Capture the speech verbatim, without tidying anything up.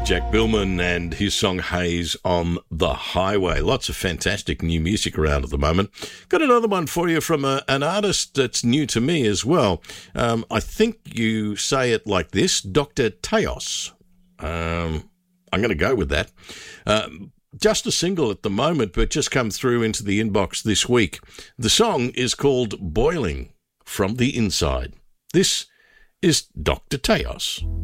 Jack Billman and his song Haze on the Highway. Lots of fantastic new music around at the moment. Got another one for you from a, an artist that's new to me as well. Um, I think you say it like this, Doctor Teos. Um, I'm going to go with that. Um, just a single at the moment, but just come through into the inbox this week. The song is called Boiling from the Inside. This is Doctor Teos.